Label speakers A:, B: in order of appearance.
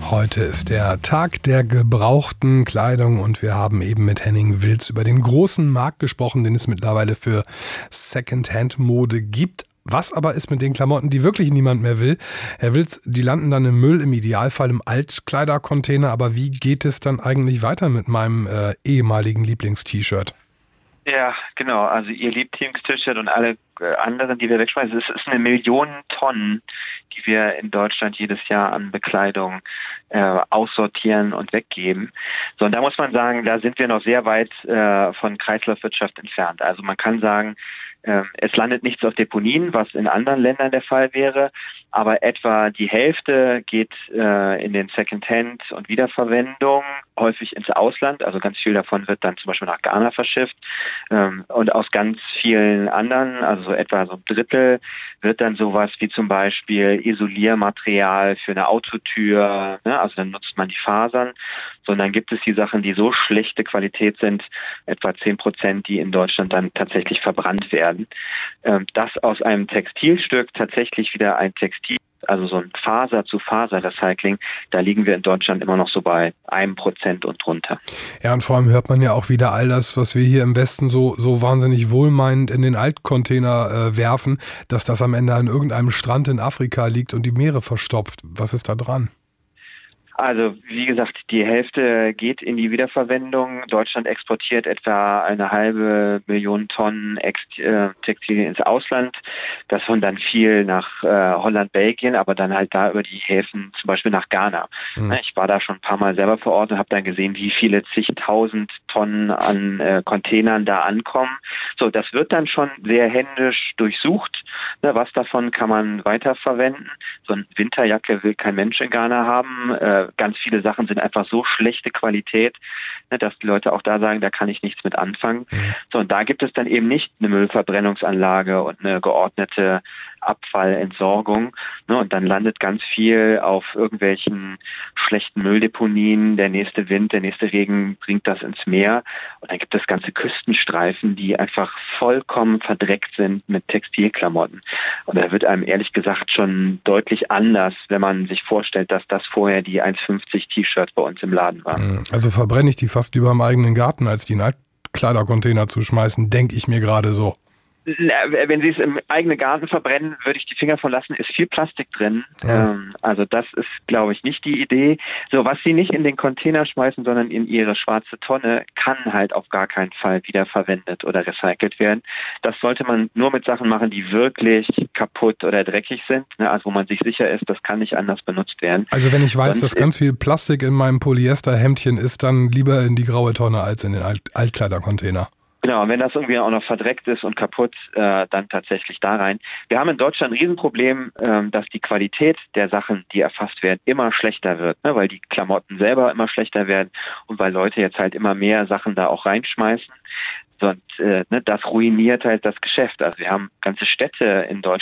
A: Heute ist der Tag der gebrauchten Kleidung und wir haben eben mit Henning Wilz über den großen Markt gesprochen, den es mittlerweile für Secondhand-Mode gibt. Was aber ist mit den Klamotten, die wirklich niemand mehr will? Herr Wilz, die landen dann im Müll, im Idealfall im Altkleidercontainer. Aber wie geht es dann eigentlich weiter mit meinem ehemaligen Lieblingst-T-Shirt?
B: Ja, genau. Also Ihr Lieblings-T-Shirt und alle anderen, die wir wegschmeißen, es ist 1 Million Tonnen, die wir in Deutschland jedes Jahr an Bekleidung aussortieren und weggeben. So, und da muss man sagen, da sind wir noch sehr weit von Kreislaufwirtschaft entfernt. Also man kann sagen, es landet nichts auf Deponien, was in anderen Ländern der Fall wäre, aber etwa die Hälfte geht in den Secondhand und Wiederverwendung, häufig ins Ausland. Also ganz viel davon wird dann zum Beispiel nach Ghana verschifft und aus ganz vielen anderen, also etwa so 1/3, wird dann sowas wie zum Beispiel Isoliermaterial für eine Autotür, ne? Also dann nutzt man die Fasern. So, und dann gibt es die Sachen, die so schlechte Qualität sind, etwa 10%, die in Deutschland dann tatsächlich verbrannt werden. Dass aus einem Textilstück tatsächlich wieder ein Textil, also so ein Faser-zu-Faser-Recycling, da liegen wir in Deutschland immer noch so bei 1% und drunter.
A: Ja, und vor allem hört man ja auch wieder all das, was wir hier im Westen so wahnsinnig wohlmeinend in den Altcontainer werfen, dass das am Ende an irgendeinem Strand in Afrika liegt und die Meere verstopft. Was ist da dran?
B: Also wie gesagt, die Hälfte geht in die Wiederverwendung. Deutschland exportiert etwa 500.000 Tonnen Textilien ins Ausland. Davon dann viel nach Holland, Belgien, aber dann halt da über die Häfen, zum Beispiel nach Ghana. Mhm. Ich war da schon ein paar Mal selber vor Ort und habe dann gesehen, wie viele zigtausend Tonnen an Containern da ankommen. So, das wird dann schon sehr händisch durchsucht. Was davon kann man weiterverwenden? So eine Winterjacke will kein Mensch in Ghana haben. Ganz viele Sachen sind einfach so schlechte Qualität, dass die Leute auch da sagen, da kann ich nichts mit anfangen. Mhm. So, und da gibt es dann eben nicht eine Müllverbrennungsanlage und eine geordnete Abfallentsorgung. Und dann landet ganz viel auf irgendwelchen schlechten Mülldeponien. Der nächste Wind, der nächste Regen bringt das ins Meer. Und dann gibt es ganze Küstenstreifen, die einfach vollkommen verdreckt sind mit Textilklamotten. Und da wird einem ehrlich gesagt schon deutlich anders, wenn man sich vorstellt, dass das vorher die 1,50 T-Shirts bei uns im Laden waren.
A: Also verbrenne ich die fast lieber im eigenen Garten, als die in Altkleidercontainer zu schmeißen, denke ich mir gerade so.
B: Wenn Sie es im eigenen Garten verbrennen, würde ich die Finger von lassen, ist viel Plastik drin. Ja. Also das ist, glaube ich, nicht die Idee. So, was Sie nicht in den Container schmeißen, sondern in Ihre schwarze Tonne, kann halt auf gar keinen Fall wiederverwendet oder recycelt werden. Das sollte man nur mit Sachen machen, die wirklich kaputt oder dreckig sind, also wo man sich sicher ist, das kann nicht anders benutzt werden.
A: Also wenn ich weiß, dass ganz viel Plastik in meinem Polyesterhemdchen ist, dann lieber in die graue Tonne als in den Altkleidercontainer.
B: Genau, und wenn das irgendwie auch noch verdreckt ist und kaputt, dann tatsächlich da rein. Wir haben in Deutschland ein Riesenproblem, dass die Qualität der Sachen, die erfasst werden, immer schlechter wird, weil die Klamotten selber immer schlechter werden und weil Leute jetzt halt immer mehr Sachen da auch reinschmeißen. Und das ruiniert halt das Geschäft. Also wir haben ganze Städte in Deutschland,